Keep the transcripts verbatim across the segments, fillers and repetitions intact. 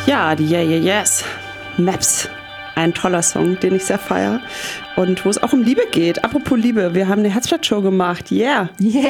Ja, die Yeah, Yeah, Yes. Maps. Ein toller Song, den ich sehr feiere. Und wo es auch um Liebe geht. Apropos Liebe, wir haben eine Herzblatt-Show gemacht. Yeah. Yeah.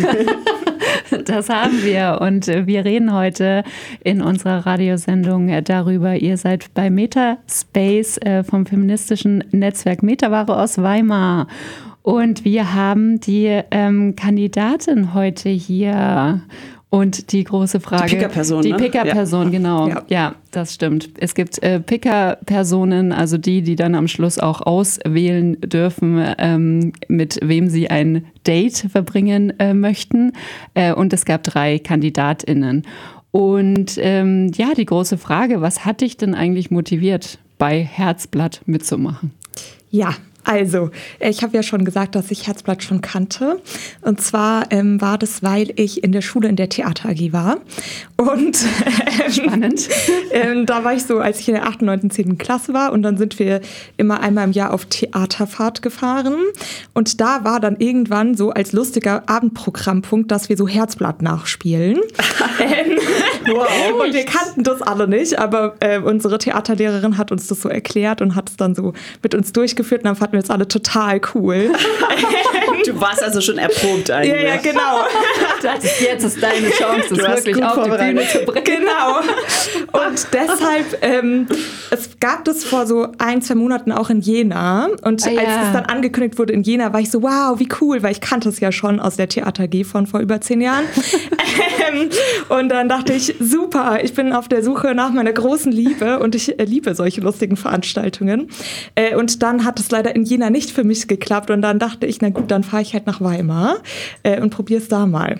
Das haben wir. Und wir reden heute in unserer Radiosendung darüber. Ihr seid bei Metaspace vom feministischen Netzwerk Metaware aus Weimar. Und wir haben die ähm, Kandidatin heute hier. Und die große Frage. Die Picker-Person. Die ne? Picker-Person, ja. genau. Ja. ja, das stimmt. Es gibt äh, Picker-Personen, also die, die dann am Schluss auch auswählen dürfen, ähm, mit wem sie ein Date verbringen äh, möchten. Äh, und es gab drei KandidatInnen. Und ähm, ja, die große Frage, was hat dich denn eigentlich motiviert, bei Herzblatt mitzumachen? Ja, also, ich habe ja schon gesagt, dass ich Herzblatt schon kannte. Und zwar ähm, war das, weil ich in der Schule in der Theater A G war. Und ähm, spannend. Ähm, da war ich so, als ich in der achten, neunten, zehnten Klasse war. Und dann sind wir immer einmal im Jahr auf Theaterfahrt gefahren. Und da war dann irgendwann so als lustiger Abendprogrammpunkt, dass wir so Herzblatt nachspielen. ähm, wow. Und wir kannten das alle nicht, aber äh, unsere Theaterlehrerin hat uns das so erklärt und hat es dann so mit uns durchgeführt. Und dann fanden wir jetzt alle total cool. Du warst also schon erprobt eigentlich. Ja, ja, genau. Das ist, jetzt ist deine Chance, das wirklich auf die Bühne zu bringen. Genau. Und deshalb, ähm, es gab das vor so ein, zwei Monaten auch in Jena. Und ah, ja. als es dann angekündigt wurde in Jena, war ich so, wow, wie cool, weil ich kannte es ja schon aus der Theater A G von vor über zehn Jahren. ähm, und dann dachte ich, super, ich bin auf der Suche nach meiner großen Liebe und ich äh, liebe solche lustigen Veranstaltungen. Äh, und dann hat es leider in Jena nicht für mich geklappt und dann dachte ich, na gut, dann fahre ich halt nach Weimar äh, und probiere es da mal.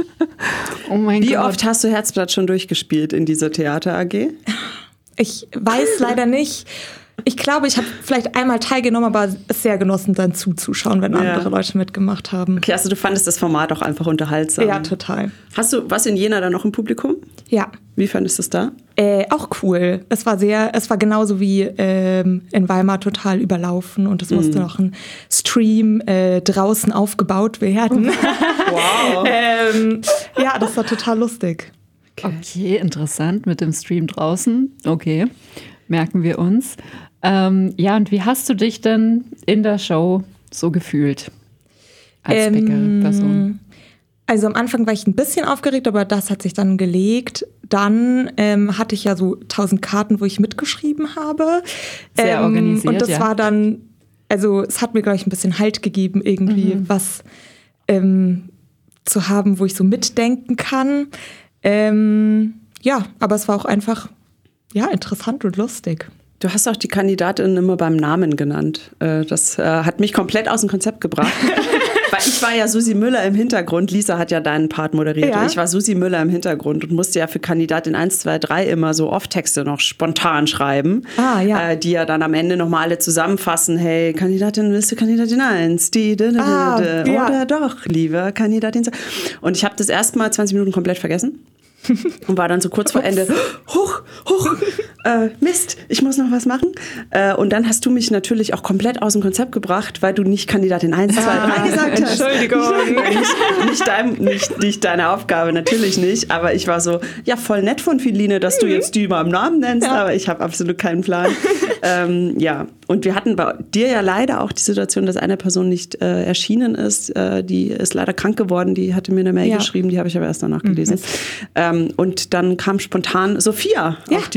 Oh mein Wie Gott. oft hast du Herzblatt schon durchgespielt in dieser Theater A G? Ich weiß leider nicht. Ich glaube, ich habe vielleicht einmal teilgenommen, aber es sehr genossen, dann zuzuschauen, wenn andere ja. Leute mitgemacht haben. Okay, also du fandest das Format auch einfach unterhaltsam? Ja, total. Hast du was in Jena dann noch im Publikum? Ja. Wie fandest du es da? Äh, auch cool. Es war sehr, es war genauso wie ähm, in Weimar total überlaufen und es musste mm. noch ein Stream äh, draußen aufgebaut werden. Wow. ähm, ja, das war total lustig. Okay. okay, interessant mit dem Stream draußen. Okay, merken wir uns. Ähm, ja, und wie hast du dich denn in der Show so gefühlt als ähm, Picker-Person? Also am Anfang war ich ein bisschen aufgeregt, aber das hat sich dann gelegt. Dann ähm, hatte ich ja so tausend Karten, wo ich mitgeschrieben habe. Sehr ähm, organisiert, Und das ja. war dann, also es hat mir, glaube ich, ein bisschen Halt gegeben, irgendwie mhm. was ähm, zu haben, wo ich so mitdenken kann. Ähm, ja, aber es war auch einfach ja, interessant und lustig. Du hast auch die Kandidatin immer beim Namen genannt. Das hat mich komplett aus dem Konzept gebracht. Weil ich war ja Susi Müller im Hintergrund. Lisa hat ja deinen Part moderiert. Ja. Und ich war Susi Müller im Hintergrund und musste ja für Kandidatin eins, zwei, drei immer so Off-Texte noch spontan schreiben. Ah, ja. Die ja dann am Ende nochmal alle zusammenfassen. Hey, Kandidatin, willst du Kandidatin eins? Die, die, die, ah, die. Ja. Oder doch, liebe Kandidatin zwei. Und ich habe das erst mal zwanzig Minuten komplett vergessen. Und war dann so kurz vor Ende, huch, huch, äh, Mist, ich muss noch was machen. Äh, und dann hast du mich natürlich auch komplett aus dem Konzept gebracht, weil du nicht Kandidatin eins, zwei, drei gesagt hast. Entschuldigung. nicht, nicht, dein, nicht, nicht deine Aufgabe, natürlich nicht. Aber ich war so, ja, voll nett von Feline, dass du jetzt die mal im Namen nennst, ja. aber ich habe absolut keinen Plan. ähm, ja, und wir hatten bei dir ja leider auch die Situation, dass eine Person nicht äh, erschienen ist. Äh, die ist leider krank geworden, die hatte mir eine Mail ja. geschrieben, die habe ich aber erst danach gelesen. Mhm. Ähm, und dann kam spontan Sophia ja. auf die